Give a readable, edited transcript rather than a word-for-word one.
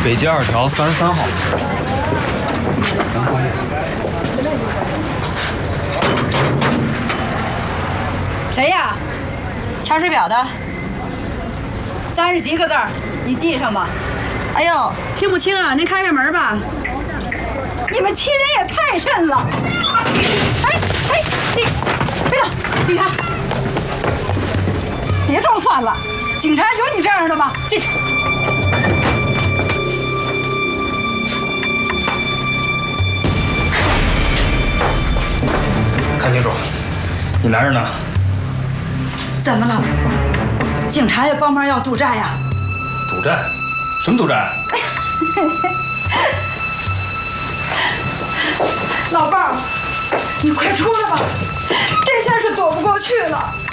北街2条33号。咱们发现。 谁呀？ 查水表的。 30几个字儿，你记上吧。 哎呦，听不清啊，您开开门吧。 你们欺人也太甚了！哎，你别动，警察，别装蒜了。警察有你这样的吗？进去。 看清楚，你男人呢？ 怎么了？警察也帮忙要赌债呀？ 赌债？什么赌债？ 老伴儿，你快出来吧，这下是躲不过去了。